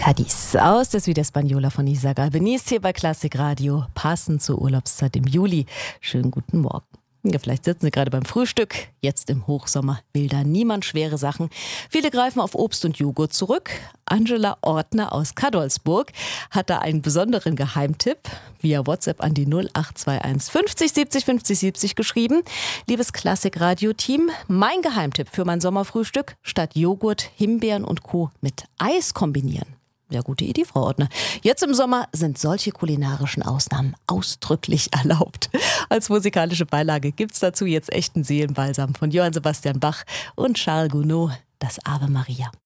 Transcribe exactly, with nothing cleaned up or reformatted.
Cadiz aus der Südespaniola von Isaac Albeniz hier bei Klassik Radio, passend zur Urlaubszeit im Juli. Schönen guten Morgen. Ja, vielleicht sitzen Sie gerade beim Frühstück. Jetzt im Hochsommer will da niemand schwere Sachen. Viele greifen auf Obst und Joghurt zurück. Angela Ortner aus Kadolsburg hat da einen besonderen Geheimtipp via WhatsApp an die null acht zwei eins fünfzig siebzig fünfzig siebzig geschrieben. Liebes Klassik-Radio-Team, mein Geheimtipp für mein Sommerfrühstück: statt Joghurt, Himbeeren und Co. mit Eis kombinieren. Ja, gute Idee, Frau Ortner. Jetzt im Sommer sind solche kulinarischen Ausnahmen ausdrücklich erlaubt. Als musikalische Beilage gibt's dazu jetzt echten Seelenbalsam von Johann Sebastian Bach und Charles Gounod, das Ave Maria.